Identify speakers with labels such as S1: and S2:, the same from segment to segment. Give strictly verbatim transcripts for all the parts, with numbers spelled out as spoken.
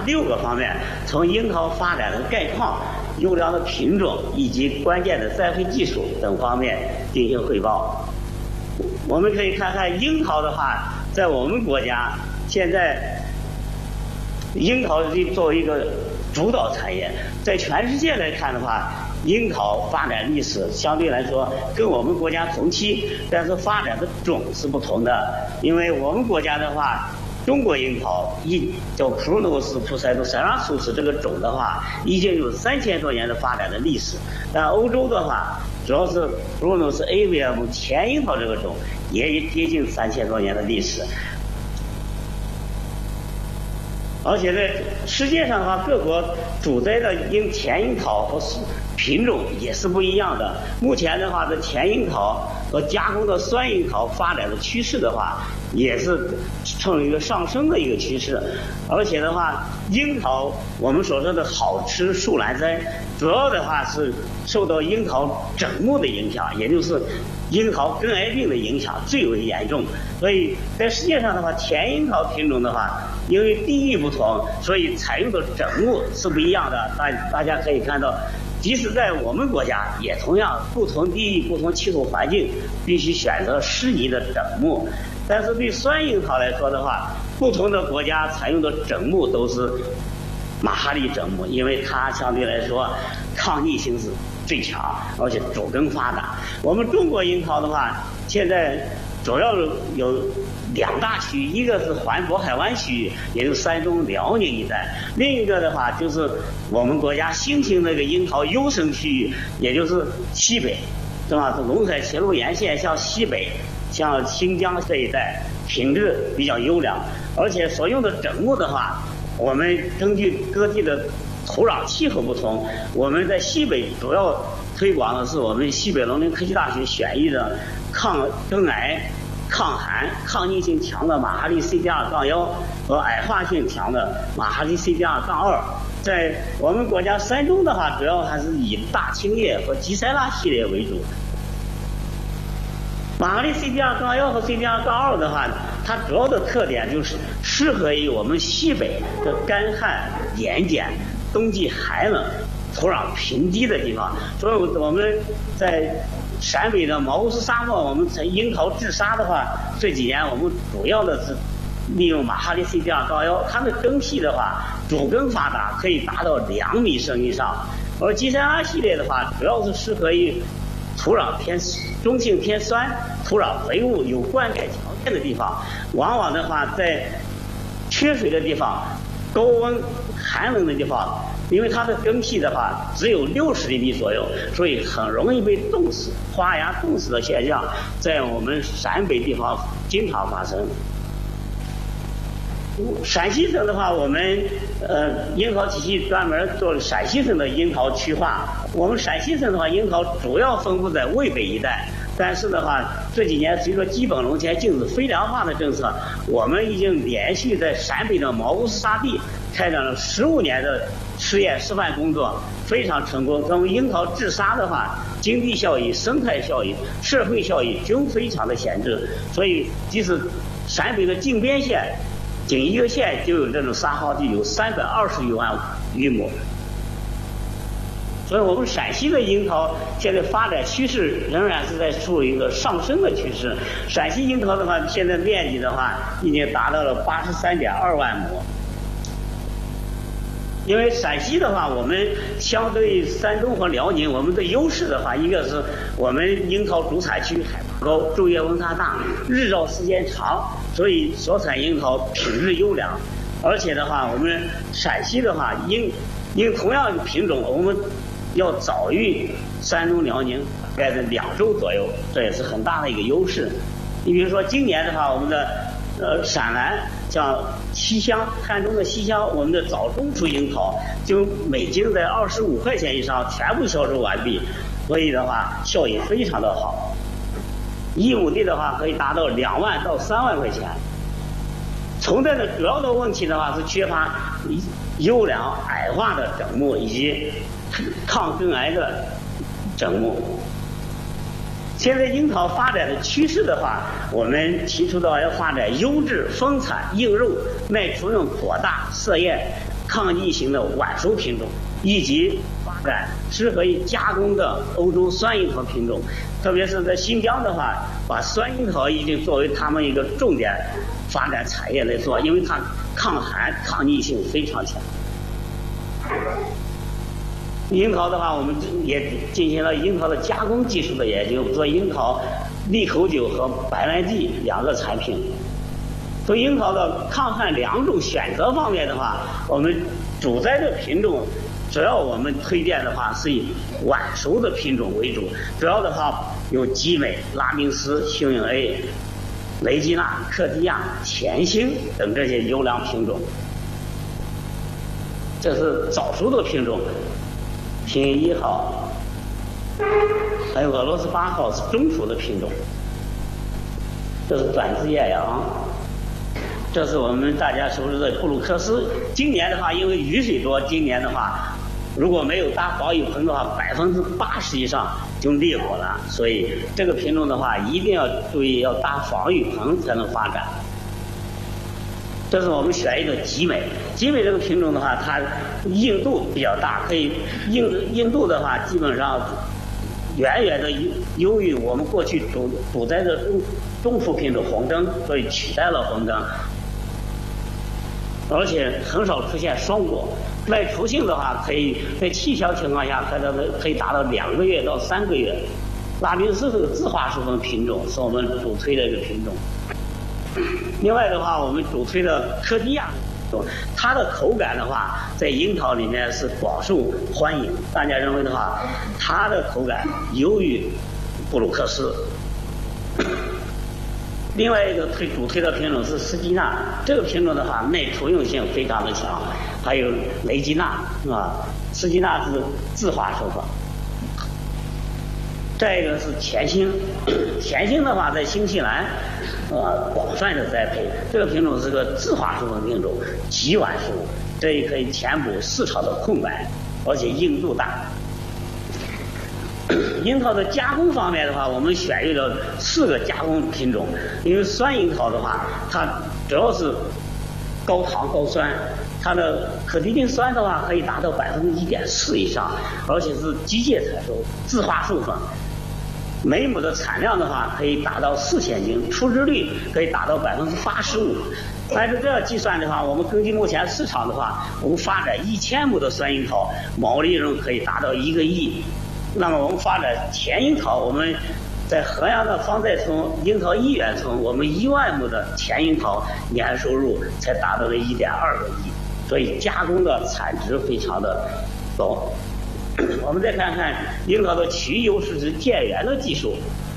S1: 六个方面，从樱桃发展的概况、优良的品种以及关键的栽培技术等方面进行汇报。我们可以看看樱桃的话，在我们国家现在樱桃作为一个主导产业，在全世界来看的话，樱桃发展历史相对来说跟我们国家同期，但是发展的种是不同的。因为我们国家的话，中国樱桃一叫 Prunus pseudocerasuus 这个种的话，已经有三千多年的发展的历史。但欧洲的话，主要是 Prunus avium 甜樱桃这个种，也接近三千多年的历史。而且在世界上的话，各国主栽的樱甜樱桃和品种也是不一样的。目前的话，这甜樱桃和加工的酸樱桃发展的趋势的话，也是呈一个上升的一个趋势。而且的话，樱桃我们所说的好吃树懒栽，主要的话是受到樱桃整木的影响，也就是樱桃根癌病的影响最为严重。所以在世界上的话，甜樱桃品种的话，因为地域不同，所以采用的整木是不一样的。大大家可以看到，即使在我们国家，也同样不同地域、不同气候环境，必须选择适宜的整木。但是对酸樱桃来说的话，不同的国家采用的整木都是马哈利整木，因为它相对来说抗逆性是最强，而且主根发达。我们中国樱桃的话，现在主要有两大区域，一个是环渤海湾区域，也就是山东、辽宁一带；另一个的话就是我们国家新兴那个樱桃优生区域，也就是西北，是吧？是陇海铁路沿线向西北，像新疆这一带，品质比较优良，而且所用的整木的话，我们根据各地的土壤气候不同，我们在西北主要推广的是我们西北农林科技大学选育的抗根癌、抗寒、抗逆性强的马哈利 C D 二 杠幺和矮化性强的马哈利 C D 二 杠二。在我们国家山东的话，主要还是以大青叶和吉塞拉系列为主。马哈利 C D 二 杠幺和 C D 二 杠二的话，它主要的特点就是适合于我们西北的干旱、盐碱、冬季寒冷、土壤贫瘠的地方。所以我们在陕北的毛乌斯沙漠，我们在樱桃治沙的话，这几年我们主要的是利用马哈利 C D 二 杠幺，它的根系的话，主根发达，可以达到两米深以上。而吉塞拉系列的话，主要是适合于土壤偏中性偏酸、土壤肥沃、有灌溉条件的地方。往往的话，在缺水的地方、高温寒冷的地方，因为它的根系的话只有六十厘米左右，所以很容易被冻死、发芽冻死的现象，在我们陕北地方经常发生。陕西省的话，我们呃樱桃体系专门做陕西省的樱桃区划。我们陕西省的话，樱桃主要分布在渭北一带，但是的话，这几年随着基本农田禁止肥良化的政策，我们已经连续在陕北的毛乌斯沙地开展了十五年的试验示范工作，非常成功。咱们樱桃治沙的话，经济效益、生态效益、社会效益均非常的显著，所以即使陕北的靖边县，仅一个县就有这种沙蒿地有三百二十余万余亩，所以我们陕西的樱桃现在发展趋势仍然是在处于一个上升的趋势。陕西樱桃的话，现在面积的话已经达到了八十三点二万亩。因为陕西的话，我们相对于山东和辽宁，我们的优势的话，一个是我们樱桃主产区海拔高，昼夜温差大，日照时间长，所以所产樱桃品质优良。而且的话，我们陕西的话，樱樱同样的品种，我们要早于山东、辽宁大概是两周左右，这也是很大的一个优势。你比如说今年的话，我们的呃陕南像西乡、汉中的西乡，我们的早中出樱桃就每斤在二十五块钱以上全部销售完毕，所以的话效益非常的好。一亩地的话可以达到两万到三万块钱。存在的主要的问题的话是缺乏优良矮化的整木以及抗根癌的整木。现在樱桃发展的趋势的话，我们提出到要发展优质、丰产、硬肉、耐储用、果大、色艳， 抗疫型的晚熟品种，以及发展适合于加工的欧洲酸樱桃品种。特别是在新疆的话，把酸樱桃已经作为他们一个重点发展产业来做，因为它抗寒抗逆性非常强。樱桃的话，我们也进行了樱桃的加工技术的研究，做樱桃利口酒和白兰地两个产品。从樱桃的抗旱两种选择方面的话，我们主栽的品种，主要我们推荐的话是以晚熟的品种为主，主要的话有集美、拉明斯、幸运 A、雷吉娜、克迪亚、甜星等这些优良品种。这是早熟的品种。幸运一号，还有俄罗斯八号是中熟的品种。这是短枝艳阳，这是我们大家熟知的布鲁克斯。今年的话，因为雨水多，今年的话，如果没有搭防雨棚的话，百分之八十以上就裂果了。所以这个品种的话，一定要注意要搭防雨棚才能发展。这是我们选一个集美，集美这个品种的话，它硬度比较大，可以硬硬度的话，基本上远远的优于我们过去主主栽的中中熟品种红灯，所以取代了红灯，而且很少出现双果。耐熟性的话，可以在气小情况下，可能可以达到两个月到三个月。拉明斯是个自化熟分品种，是我们主推的一个品种。另外的话，我们主推的科迪亚，它的口感的话，在樱桃里面是广受欢迎。大家认为的话，它的口感优于布鲁克斯。另外一个推主推的品种是斯基纳，这个品种的话，耐熟用性非常的强。还有雷吉娜啊，斯基纳是自化熟分。再一个是甜星，甜星的话在新西兰，呃，广泛的栽培。这个品种是个自化熟分品种，极晚熟，这也可以填补市场的空白，而且硬度大。樱桃的加工方面的话，我们选用了四个加工品种，因为酸樱桃的话，它主要是高糖高酸。它的可滴定酸的话可以达到百分之一点四以上，而且是机械采收，自化授粉。每亩的产量的话可以达到四千斤，出汁率可以达到百分之八十五。按照这样计算的话，我们根据目前市场的话，我们发展一千亩的酸樱桃，毛利润可以达到一个亿。那么我们发展甜樱桃，我们在河阳的方寨村樱桃一园村，我们一万亩的甜樱桃年收入才达到了一点二个亿。所以加工的产值非常的高。我们再看看樱桃的区域优势是建园的技术。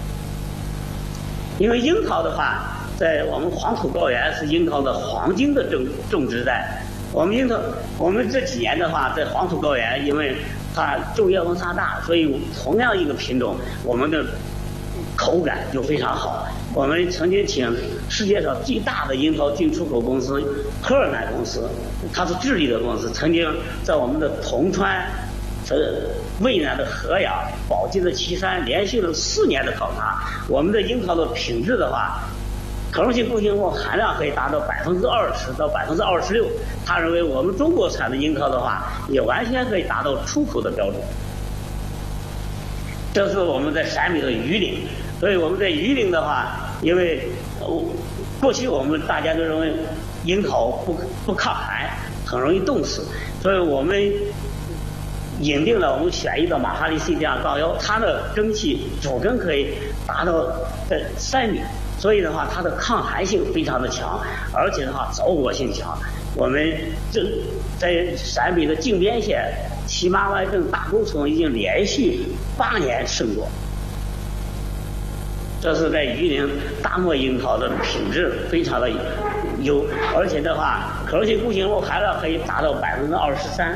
S1: 因为樱桃的话，在我们黄土高原是樱桃的黄金的种种植带。我们樱桃，我们这几年的话，在黄土高原，因为它昼夜温差大，所以同样一个品种，我们的口感就非常好。我们曾经请世界上最大的樱桃进出口公司科尔曼公司，它是智利的公司，曾经在我们的铜川、呃渭南的河阳、宝鸡的岐山连续了四年的考察。我们的樱桃的品质的话，可溶性固形物含量可以达到百分之二十到百分之二十六。他认为我们中国产的樱桃的话，也完全可以达到出口的标准。这是我们在陕北的榆林。所以我们在榆林的话，因为过去我们大家都认为樱桃不不抗寒，很容易冻死，所以我们引进了我们选育的马哈利 C 这样杠幺，它的蒸汽主根可以达到在三米，所以的话它的抗寒性非常的强，而且的话着果性强。我们这在陕北的靖边县西马湾镇大沟村已经连续八年胜果。这是在榆林大漠樱桃的品质非常的优，而且的话，可溶性固形物含量可以达到百分之二十三。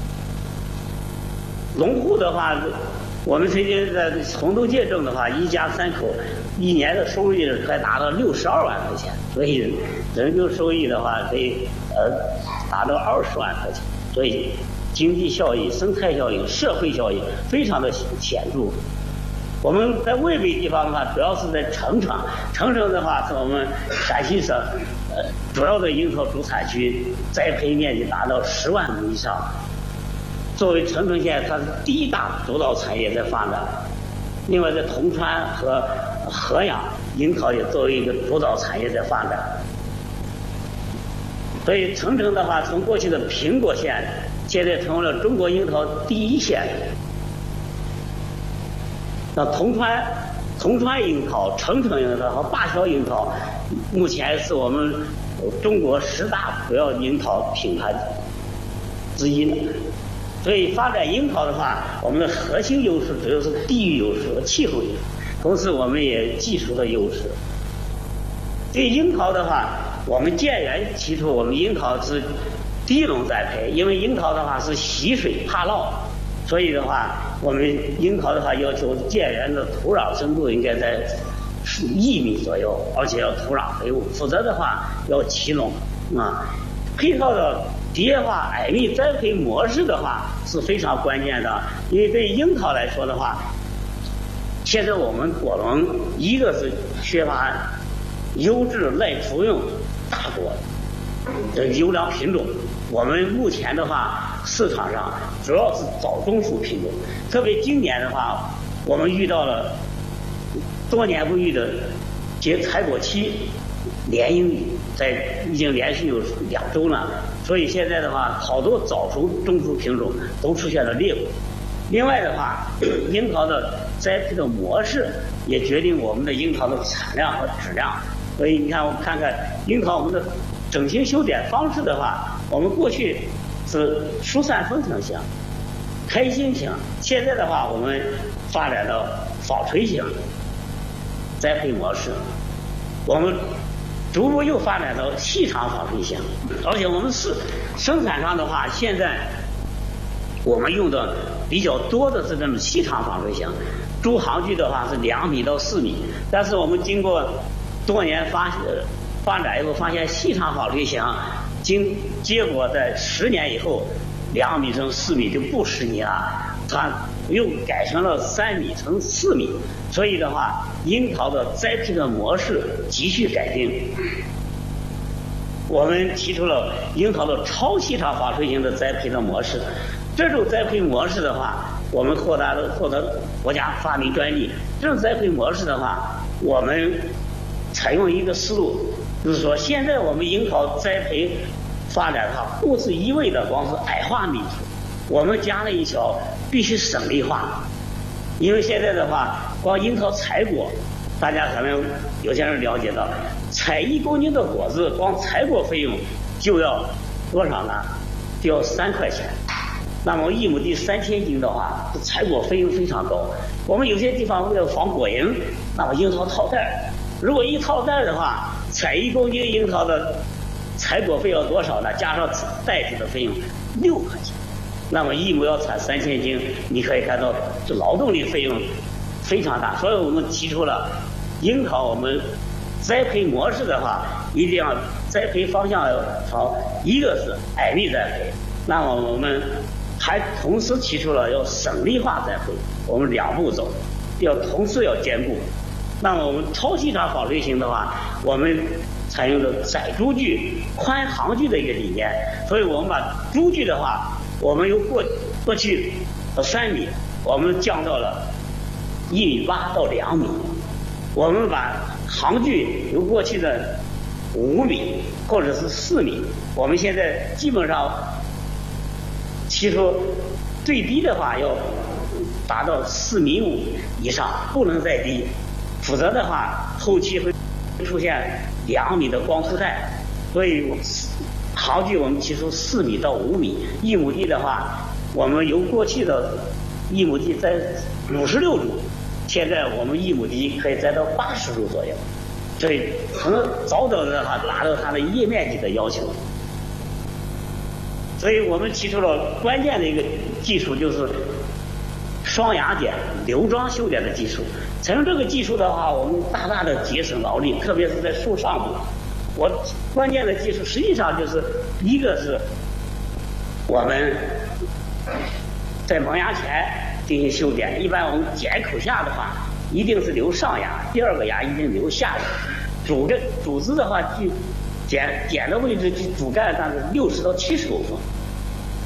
S1: 农户的话，我们曾经在红豆界镇的话，一家三口一年的收益可以达到六十二万块钱，所以人均收益的话可以呃达到二十万块钱，所以经济效益、生态效应、社会效应非常的显著。我们在渭北地方的话，主要是在澄城，澄城的话是我们陕西省呃主要的樱桃主产区栽培面积达到十万亩以上。作为澄城县，它是第一大主导产业在发展。另外，在铜川和合阳，樱桃也作为一个主导产业在发展。所以，澄城的话，从过去的苹果县，现在成为了中国樱桃第一县。那铜川、铜川樱桃、澄城樱桃和灞桥樱桃，目前是我们中国十大主要樱桃品牌之一。所以，发展樱桃的话，我们的核心优势主要是地域优势和气候优势，同时我们也技术的优势。对樱桃的话，我们建园提出，我们樱桃是低笼栽培，因为樱桃的话是习水怕涝，所以的话，我们樱桃的话要求建园的土壤深度应该在一米左右，而且要土壤肥沃，否则的话要齐笼啊。配套的蝶化矮密栽培模式的话是非常关键的，因为对樱桃来说的话，现在我们果农一个是缺乏优质耐服用大果的优良品种，我们目前的话市场上主要是早中熟品种，特别今年的话，我们遇到了多年不遇的结采果期连阴雨，在已经连续有两周了，所以现在的话，好多早熟中熟品种都出现了裂果。另外的话，樱桃的栽培的模式也决定我们的樱桃的产量和质量。所以你看，我们看看樱桃我们的整形修剪方式的话，我们过去是疏散分层型、开心型，现在的话我们发展到纺锤型栽培模式，我们逐步又发展到细长纺锤型，而且我们是生产上的话，现在我们用的比较多的是这种细长纺锤型，株行距的话是两米到四米，但是我们经过多年发发展以后，发现细长纺锤型经结果在十年以后，两米乘四米就不适宜了，它又改成了三米乘四米，所以的话，樱桃的栽培的模式急需改进。我们提出了樱桃的超细长纺锤型的栽培的模式，这种栽培模式的话，我们获得了获得国家发明专利。这种栽培模式的话，我们采用一个思路，就是说，现在我们樱桃栽培发展的话，不是一味的光是矮化密度，我们加了一条必须省力化。因为现在的话，光樱桃采果，大家可能有些人了解到，采一公斤的果子，光采果费用就要多少呢？就要三块钱。那么一亩地三千斤的话，采果费用非常高。我们有些地方为了防果蝇，那么樱桃套袋，如果一套袋的话，采一公斤樱桃的采果费要多少呢？加上袋子的费用六块钱。那么一亩要产三千斤，你可以看到这劳动力费用非常大。所以我们提出了樱桃我们栽培模式的话，一定要栽培方向要朝一个是矮密栽培，那么我们还同时提出了要省力化栽培，我们两步走，要同时要兼顾。那么我们超细长纺锤型的话，我们采用了窄株距、宽行距的一个理念，所以我们把株距的话，我们由过过去的三米，我们降到了一米八到两米，我们把行距由过去的五米或者是四米，我们现在基本上提出最低的话要达到四米五以上，不能再低，否则的话后期会出现两米的光秃带。所以行距我们提出四米到五米，一亩地的话，我们由过去的一亩地栽五十六株，现在我们一亩地可以栽到八十株左右，所以可能早早的话达到它的叶面积的要求。所以我们提出了关键的一个技术，就是双芽点流装修剪的技术。采用这个技术的话，我们大大的节省劳力，特别是在树上部。我关键的技术实际上就是一个是我们在萌芽前进行修剪，一般我们剪口下的话，一定是留上芽，第二个芽一定留下芽。主根主枝的话，距点点的位置主干大概六十到七十公分。